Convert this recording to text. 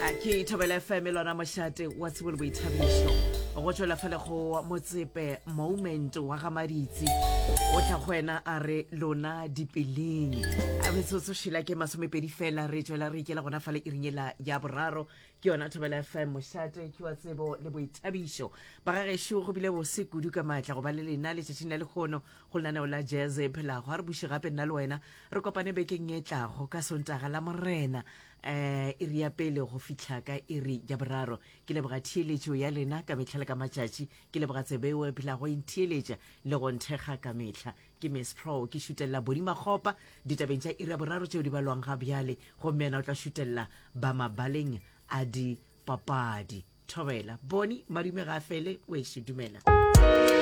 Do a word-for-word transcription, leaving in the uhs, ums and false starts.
ke thobela F M lona mošate wa tsebole boithabišo go tšwela fele go motsepe moment wa ga Maditsi o tla gwena a re lona dipeleng a metsotso šila ke masomepedi fela re tšwela re ikela gona fale e ringela ya boraro ke yona thobela F M mošate ke wa tsebo le boithabišo ba ga gešo go bile bose kudu ka maatla go ba le lena le tšatšing la lekgono go lenaneo la jazz e phelago a re buše gape nna le wena re kopane bekeng e tlago ka sontaga la morena eh e ria pele go fitla ka iri ya boraro ke leboga thieletšo ya lena ka metlha le ka matšatši ke leboga tsebeo e phela go inthieletša le go nthekga ka metlha ke Miss Pro ke šutelela bodi magopa ditabeng tša iri ya boraro tšeo di balwang ga bjale go mmena o tla šutelela ba mabaleng a di papadi thobela boni madume ga fele o e šedumela